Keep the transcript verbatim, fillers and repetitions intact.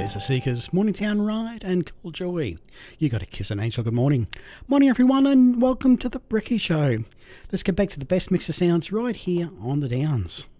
There's the Seekers, Morningtown Ride and Cool Joy. You got a kiss an angel. Good morning. Morning everyone and welcome to the Brekkie Show. Let's get back to the best mix of sounds right here on the Downs.